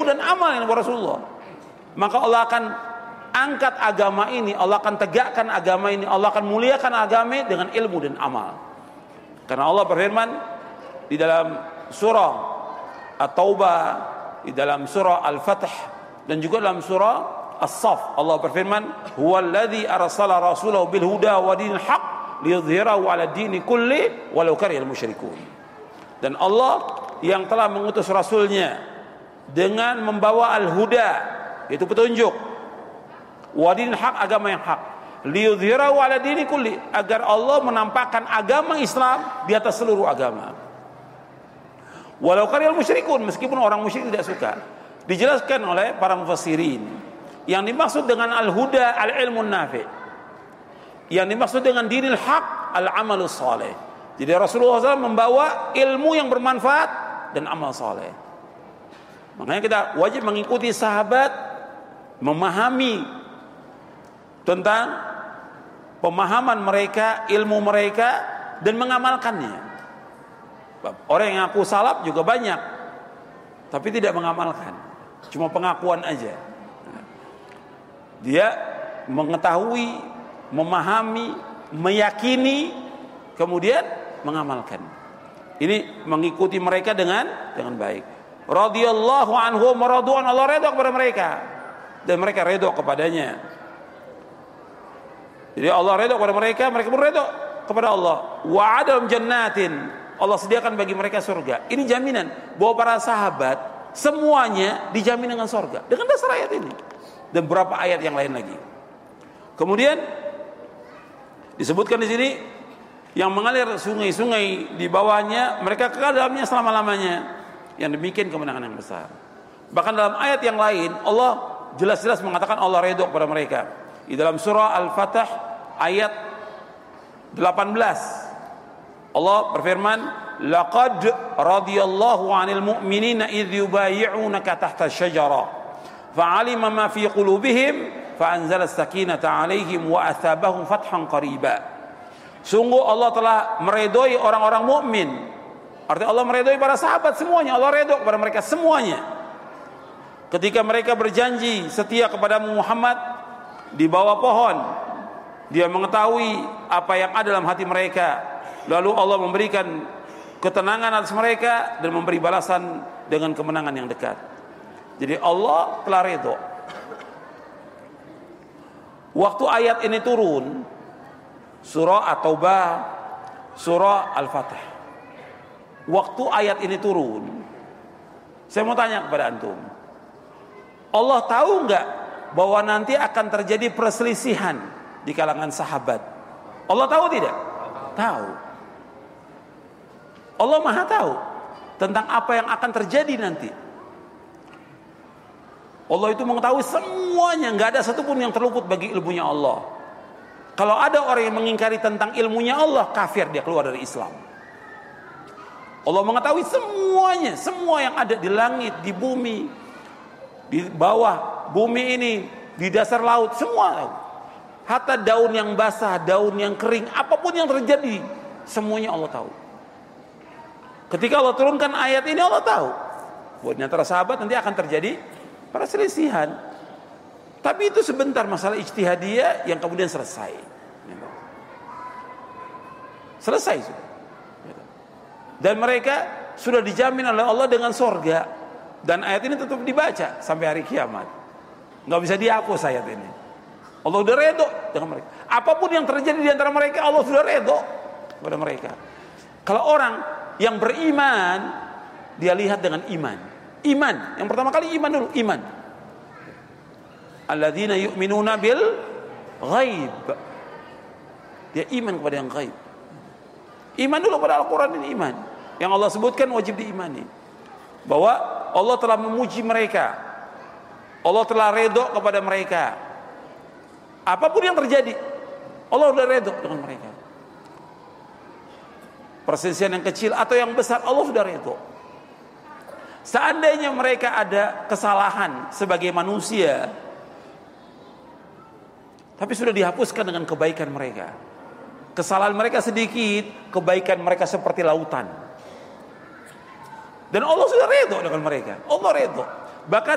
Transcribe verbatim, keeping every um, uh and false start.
dan amal yang Rasulullah. Maka Allah akan angkat agama ini, Allah akan tegakkan agama ini, Allah akan muliakan agama ini dengan ilmu dan amal. Karena Allah berfirman di dalam surah At-Taubah, di dalam surah Al-Fath, dan juga dalam surah As-Saff, Allah berfirman, "Huwallazi arsala rasulahu bil huda wa dinil haqq liyudhhirahu 'ala dini kulli walau karihal musyrikun." Dan Allah yang telah mengutus rasulnya dengan membawa al-huda, yaitu petunjuk, wa dinil haqq, agama yang hak, liyudhhirahu 'ala dini kulli, agar Allah menampakkan agama Islam di atas seluruh agama. Walau karihal musyrikun, meskipun orang musyrik tidak suka. Dijelaskan oleh para mufassirin, yang dimaksud dengan al-huda al-ilmun nafi', yang dimaksud dengan dinil haq al-amalus saleh. Jadi Rasulullah shallallahu alaihi wasallam membawa ilmu yang bermanfaat dan amal saleh. Makanya kita wajib mengikuti sahabat, memahami tentang pemahaman mereka, ilmu mereka, dan mengamalkannya. Orang yang ngaku salaf juga banyak, tapi tidak mengamalkan, cuma pengakuan aja. Dia mengetahui, memahami, meyakini, kemudian mengamalkan. Ini mengikuti mereka dengan dengan baik. Radhiyallahu anhum wa radu'an, Allah redha kepada mereka dan mereka redha kepadanya. Jadi Allah redha kepada mereka, mereka pun redha kepada Allah. Wa'adahum jannatin, Allah sediakan bagi mereka surga. Ini jaminan bahwa para sahabat semuanya dijamin dengan surga dengan dasar ayat ini dan beberapa ayat yang lain lagi. Kemudian disebutkan di sini yang mengalir sungai-sungai di bawahnya, mereka kekal dalamnya selama-lamanya. Yang demikian kemenangan yang besar. Bahkan dalam ayat yang lain Allah jelas-jelas mengatakan Allah redha kepada mereka. Di dalam surah Al-Fath ayat delapan belas Allah berfirman, laqad radiyallahu 'anil mu'minina idh yubayyi'unaka tahta asy-syajarah fa'alima ma fi qulubihim fa'anzala as-sakinata 'alaihim wa athabahum fathan qariba. Sungguh Allah telah meredoi orang-orang mukmin. Artinya Allah meredoi para sahabat semuanya, Allah redha kepada mereka semuanya. Ketika mereka berjanji setia kepada Muhammad di bawah pohon, dia mengetahui apa yang ada dalam hati mereka. Lalu Allah memberikan ketenangan atas mereka dan memberi balasan dengan kemenangan yang dekat. Jadi Allah telah redha. Waktu ayat ini turun, surah At-Taubah, surah Al-Fath. Waktu ayat ini turun, saya mau tanya kepada antum, Allah tahu enggak bahwa nanti akan terjadi perselisihan di kalangan sahabat? Allah tahu tidak? Tahu. Allah Maha tahu tentang apa yang akan terjadi nanti. Allah itu mengetahui semuanya, enggak ada satupun yang terluput bagi ilmunya Allah. Kalau ada orang yang mengingkari tentang ilmunya Allah, kafir, dia keluar dari Islam. Allah mengetahui semuanya, semua yang ada di langit, di bumi, di bawah bumi ini, di dasar laut, semua tahu. Hatta daun yang basah, daun yang kering, apapun yang terjadi, semuanya Allah tahu. Ketika Allah turunkan ayat ini, Allah tahu bahwa di antara sahabat nanti akan terjadi perselisihan. Tapi itu sebentar, masalah ijtihadiyah yang kemudian selesai. Selesai sudah. Dan mereka sudah dijamin oleh Allah dengan surga. Dan ayat ini tetap dibaca sampai hari kiamat. Nggak bisa dihapus ayat ini. Allah sudah redha dengan mereka. Apapun yang terjadi di antara mereka, Allah sudah redha kepada mereka. Kalau orang yang beriman, dia lihat dengan iman. Iman, yang pertama kali iman dulu, iman. Alladzina yu'minuna bil ghaib. Dia iman kepada yang ghaib. Iman dulu pada Al-Quran ini, iman. Yang Allah sebutkan wajib diimani. Bahwa Allah telah memuji mereka, Allah telah redha kepada mereka. Apapun yang terjadi, Allah sudah redha dengan mereka. Perselisihan yang kecil atau yang besar, Allah sudah redha. Seandainya mereka ada kesalahan sebagai manusia, tapi sudah dihapuskan dengan kebaikan mereka. Kesalahan mereka sedikit, kebaikan mereka seperti lautan. Dan Allah sudah redha dengan mereka. Allah redha. Bahkan